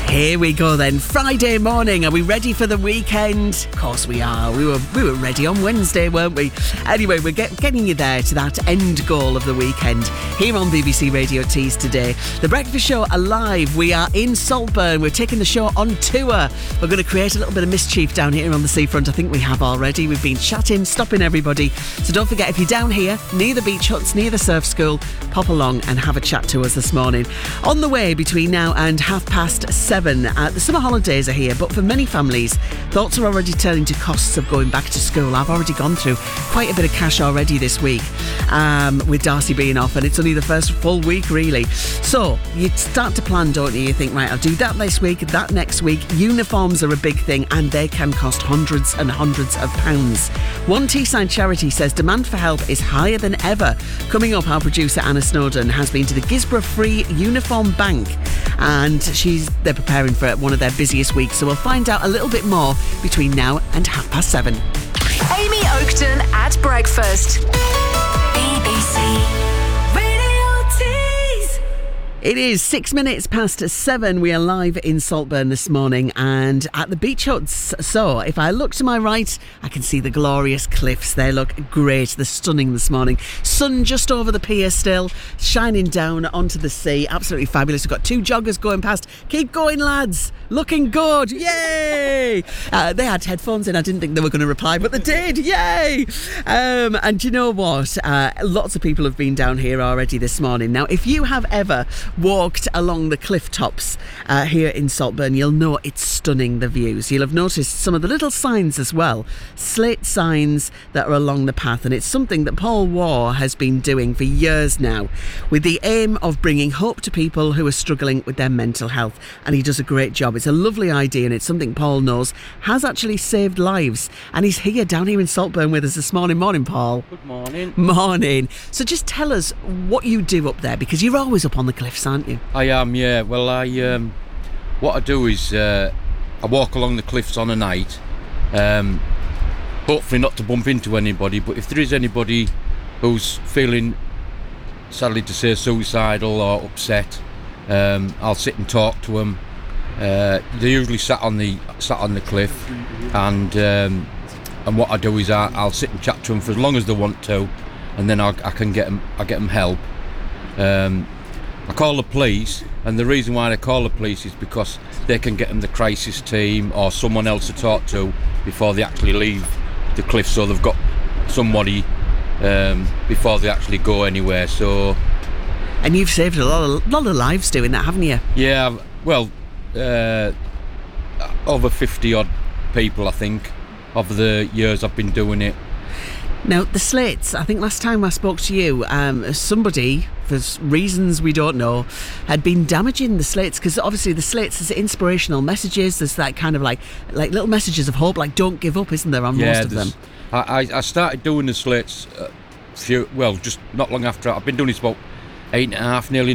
Here we go then. Friday morning. Are we ready for the weekend? Of course we are. We were ready on Wednesday, weren't we? Anyway, we're getting you there to that end goal of the weekend here on BBC Radio Tees today. The Breakfast Show Alive. We are in Saltburn. We're taking the show on tour. We're going to create a little bit of mischief down here on the seafront. I think we have already. We've been chatting, stopping everybody. So don't forget, if you're down here, near the beach huts, near the surf school, pop along and have a chat to us this morning. On the way between now and 7:30. The summer holidays are here, but for many families, thoughts are already turning to costs of going back to school. I've already gone through quite a bit of cash already this week, with Darcy being off, and it's only the first full week, really. So you start to plan, don't you? You think, right, I'll do that this week, that next week. Uniforms are a big thing, and they can cost hundreds and hundreds of pounds. One Teesside charity says demand for help is higher than ever. Coming up, our producer Anna Snowden has been to the Gisborough Free Uniform Bank, and they're preparing for one of their busiest weeks, so we'll find out a little bit more between now and 7:30. Amy Oakton at breakfast. BBC Radio Tees. It is 7:06. We are live in Saltburn this morning and at the beach huts. So if I look to my right, I can see the glorious cliffs. They look great. They're stunning this morning. Sun just over the pier still, shining down onto the sea. Absolutely fabulous. We've got two joggers going past. Keep going, lads. Looking good. Yay! They had headphones in. I didn't think they were going to reply, but they did. Yay! And you know what? Lots of people have been down here already this morning. Now, if you have ever walked along the cliff tops here in Saltburn, you'll know it's stunning, the views. You'll have noticed some of the little signs as well, slate signs that are along the path, and it's something that Paul Waugh has been doing for years now with the aim of bringing hope to people who are struggling with their mental health, and he does a great job. It's a lovely idea, and it's something Paul knows has actually saved lives, and he's here down here in Saltburn with us this morning. Morning, Paul. Good morning. Morning. So just tell us what you do up there, because you're always up on the cliffs, aren't you? I am, yeah. Well, what I do is I walk along the cliffs on a night, hopefully not to bump into anybody, but if there is anybody who's feeling, sadly to say, suicidal or upset, I'll sit and talk to them. They're usually sat on the cliff, and what I do is I'll sit and chat to them for as long as they want to, and then I get them help. I call the police, and the reason why I call the police is because they can get them the crisis team or someone else to talk to before they actually leave the cliff, so they've got somebody before they actually go anywhere. So, and you've saved a lot of lives doing that, haven't you? Yeah, well, over 50 odd people, I think, over the years I've been doing it. Now, the slates, I think last time I spoke to you, somebody, for reasons we don't know, had been damaging the slates, because obviously the slates, there's inspirational messages, there's that kind of like little messages of hope, like don't give up, isn't there, on most of them? I started doing the slates, just not long after. I've been doing this about 8.5, nearly